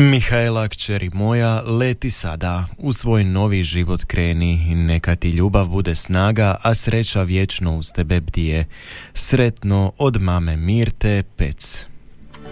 Mihaela, kćeri moja, leti sada, u svoj novi život kreni, neka ti ljubav bude snaga, a sreća vječno uz tebe bdije. Sretno od mame Mirte Pec.